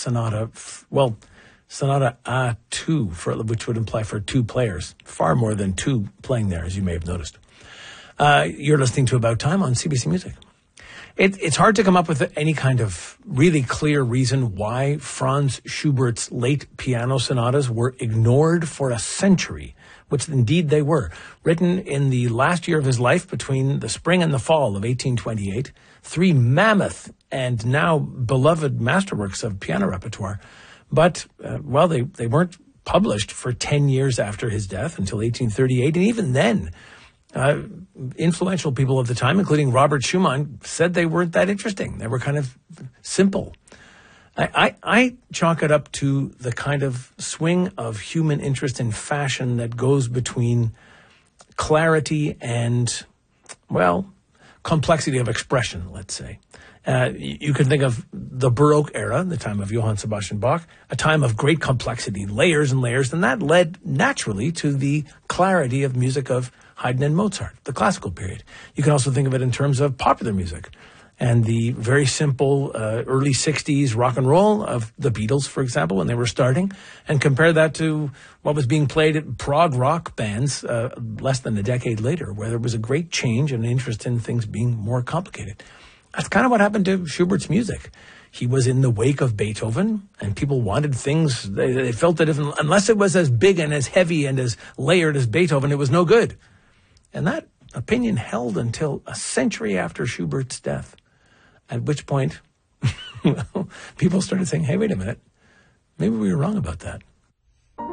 sonata, sonata A2, which would imply for two players. Far more than two playing there, as you may have noticed. You're listening to About Time on CBC Music. It's hard to come up with any kind of really clear reason why Franz Schubert's late piano sonatas were ignored for a century, which indeed they were. Written in the last year of his life between the spring and the fall of 1828, three mammoth and now beloved masterworks of piano repertoire. But, they weren't published for 10 years after his death until 1838, and even then, influential people of the time, including Robert Schumann, said they weren't that interesting. They were kind of simple. I chalk it up to the kind of swing of human interest in fashion that goes between clarity and, complexity of expression, let's say. You can think of the Baroque era, the time of Johann Sebastian Bach, a time of great complexity, layers and layers, and that led naturally to the clarity of music of Haydn and Mozart, the classical period. You can also think of it in terms of popular music and the very simple early 60s rock and roll of the Beatles, for example, when they were starting, and compare that to what was being played at prog rock bands less than a decade later, where there was a great change and interest in things being more complicated. That's kind of what happened to Schubert's music. He was in the wake of Beethoven, and people wanted things. They felt that unless it was as big and as heavy and as layered as Beethoven, it was no good. And that opinion held until a century after Schubert's death, at which point people started saying, hey, wait a minute, maybe we were wrong about that.